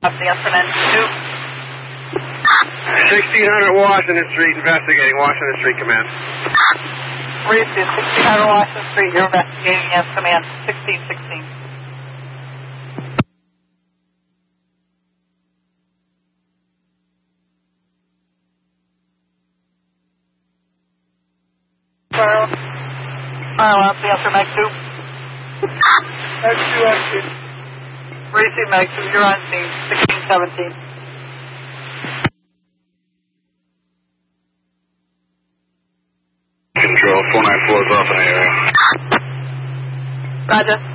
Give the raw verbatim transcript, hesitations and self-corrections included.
Of the S N N two. sixteen hundred Washington Street, investigating Washington Street, command. Reese, sixteen hundred Washington Street, you're investigating, yes, command, sixteen sixteen. Carl. Carl, that's the answer, Mag two. Mag two on scene. Reese, Mag two, you're on scene, sixteen seventeen. Control, four nine four is off in the area. Roger.